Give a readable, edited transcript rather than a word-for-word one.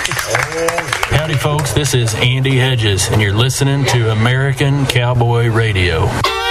Howdy, folks. This is Andy Hedges, and you're listening to American Cowboy Radio.